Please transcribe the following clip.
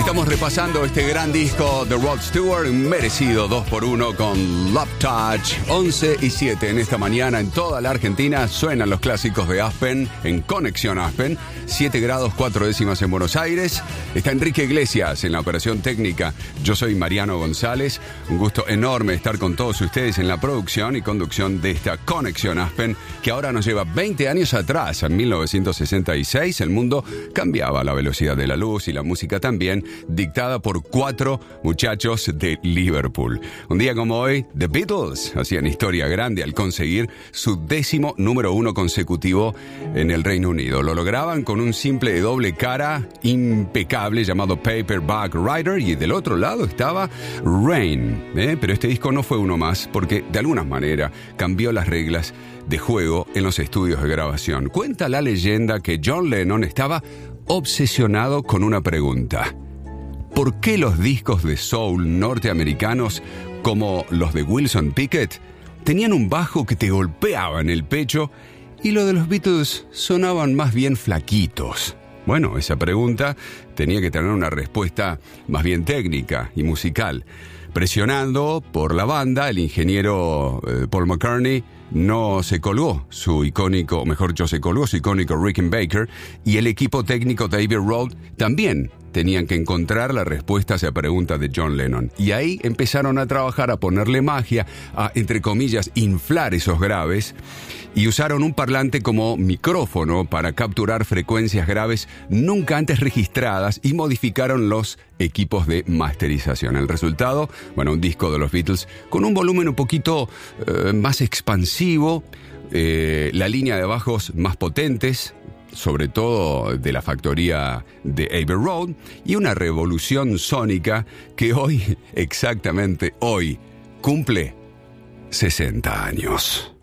Estamos repasando este gran disco de Rod Stewart, merecido 2x1 con Love Touch. 11 y 7 en esta mañana en toda la Argentina suenan los clásicos de Aspen en Conexión Aspen. 7 grados 4 décimas en Buenos Aires. Está Enrique Iglesias en la operación técnica. Yo soy Mariano González. Un gusto enorme estar con todos ustedes en la producción y conducción de esta Conexión Aspen, que ahora nos lleva 20 años atrás. En 1966 el mundo cambiaba a la velocidad de la luz y la música también, dictada por 4 muchachos de Liverpool. Un día como hoy, The Beatles hacían historia grande al conseguir su 10º número 1 consecutivo en el Reino Unido. Lo lograban con un simple de doble cara impecable llamado Paperback Writer, y del otro lado estaba Rain. Pero este disco no fue uno más porque de alguna manera cambió las reglas de juego en los estudios de grabación. Cuenta la leyenda que John Lennon estaba obsesionado con una pregunta: ¿por qué los discos de soul norteamericanos, como los de Wilson Pickett, tenían un bajo que te golpeaba en el pecho y los de los Beatles sonaban más bien flaquitos? Bueno, esa pregunta tenía que tener una respuesta más bien técnica y musical. Presionando por la banda, el ingeniero Paul McCartney no se colgó su icónico, se colgó su icónico Rickenbacker, y el equipo técnico de Abbey Road también tenían que encontrar la respuesta a esa pregunta de John Lennon. Y ahí empezaron a trabajar, a ponerle magia, a, entre comillas, inflar esos graves, y usaron un parlante como micrófono para capturar frecuencias graves nunca antes registradas y modificaron los equipos de masterización. El resultado, un disco de los Beatles con un volumen un poquito más expansivo, la línea de bajos más potentes, sobre todo de la factoría de Abbey Road, y una revolución sónica que hoy, exactamente hoy, cumple 60 años.